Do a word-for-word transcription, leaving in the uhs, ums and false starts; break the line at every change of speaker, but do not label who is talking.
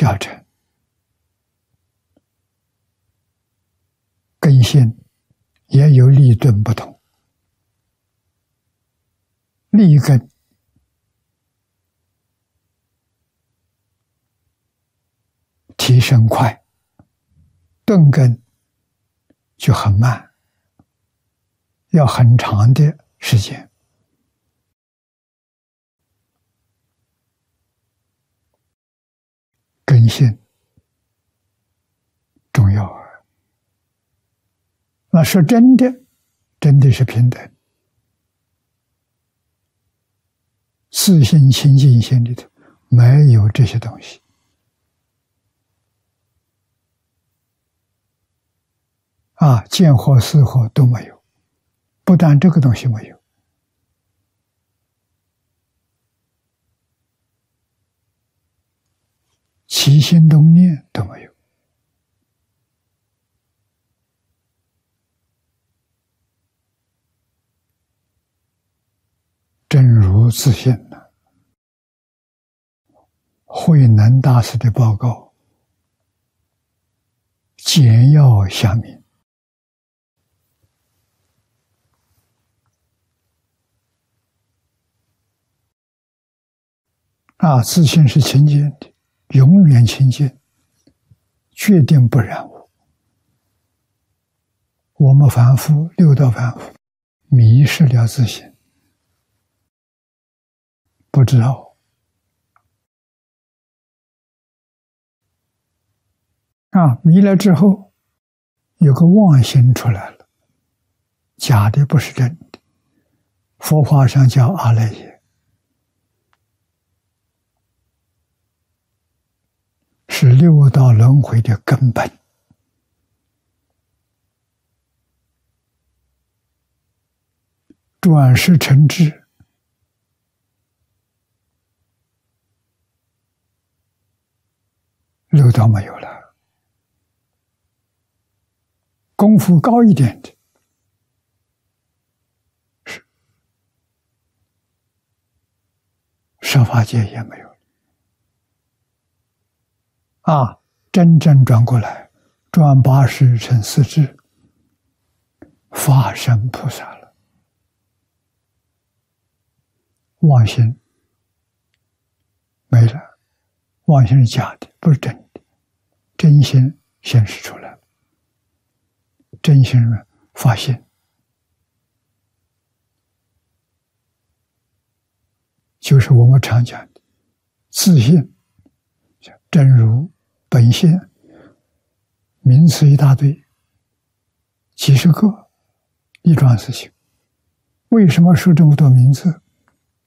小乘根性也有立顿不同，立根提升快，顿根就很慢，要很长的时间。根性重要啊！那说真的，真的是平等。自性清净心里头没有这些东西啊，见惑思惑都没有，不但这个东西没有，起心动念都没有。真如自性呢？慧能大师的报告简要详明啊，自性是清净的，永远清净，决定不染污。我们凡夫六道凡夫迷失了自性，不知道啊，迷了之后有个妄心出来了，假的不是真的。佛法上叫阿赖耶，是六道轮回的根本。转世成智，六道没有了。功夫高一点的，是设法界也没有啊，真正转过来，转八识成四智，法身菩萨了。妄心没了，妄心是假的，不是真的，真心显示出来了，真心发现，就是我们常讲的自性、真如、本性，名词一大堆，几十个一桩事情。为什么说这么多名字？